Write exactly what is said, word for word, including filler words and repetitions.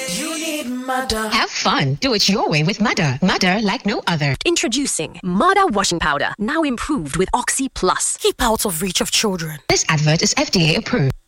You need Mother. Have fun. Do it your way with Mother. Mother like no other. Introducing Mother washing powder, now improved with Oxy Plus. Keep out of reach of children. This advert is F D A approved.